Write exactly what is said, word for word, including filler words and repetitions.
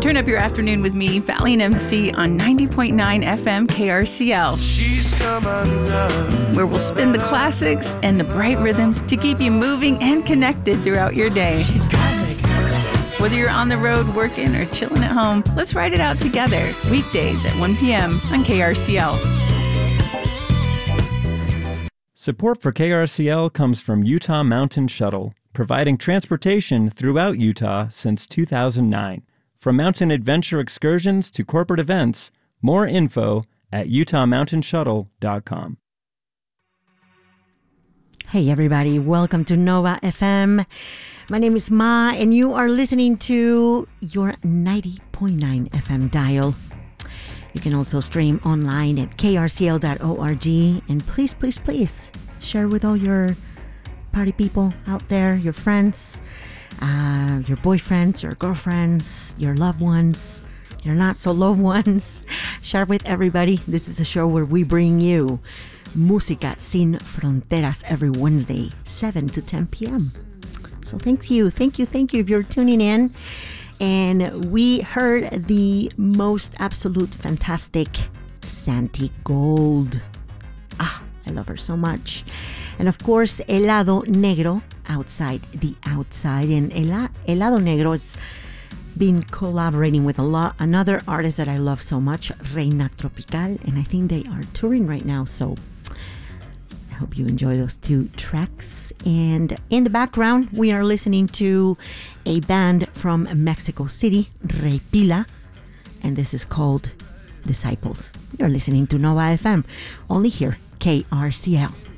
Turn up your afternoon with me, Valiant M C, on ninety point nine F M K R C L, She's come undone, where we'll spin the classics and the bright rhythms to keep you moving and connected throughout your day. She's cosmic. Whether you're on the road, working, or chilling at home, let's ride it out together. Weekdays at one p.m. on K R C L. Support for K R C L comes from Utah Mountain Shuttle, providing transportation throughout Utah since two thousand nine. From mountain adventure excursions to corporate events, more info at utah mountain shuttle dot com. Hey everybody, welcome to Nova F M. My name is Ma, and you are listening to your ninety point nine F M dial. You can also stream online at k r c l dot org, and please, please, please share with all your party people out there, your friends, uh, your boyfriends, your girlfriends, your loved ones, your not so loved ones. Share with everybody. This is a show where we bring you Música Sin Fronteras every Wednesday, seven to ten p.m. So thank you, thank you, thank you if you're tuning in. And we heard the most absolute fantastic Santi Gold. Ah, I love her so much. And of course, Helado Negro, Outside the Outside. And Hela- Helado Negro has been collaborating with a lot another artist that I love so much, Reina Tropical. And I think they are touring right now, so I hope you enjoy those two tracks. And in the background, we are listening to a band from Mexico City, Rey Pila, and this is called Disciples. You're listening to Nova F M, only here, K R C L.